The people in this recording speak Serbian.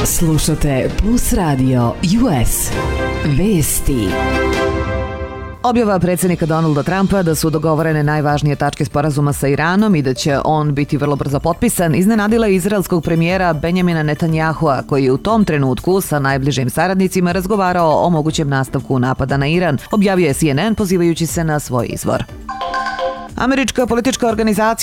Slušate Plus Radio US. Vesti. Objava predsjednika Donalda Trumpa da su dogovorene najvažnije tačke sporazuma sa Iranom i da će on biti vrlo brzo potpisan iznenadila je izraelskog premijera Benjamina Netanyahua, koji je u tom trenutku sa najbližim saradnicima razgovarao o mogućem nastavku napada na Iran, objavio je CNN pozivajući se na svoj izvor. Američka politička organizacija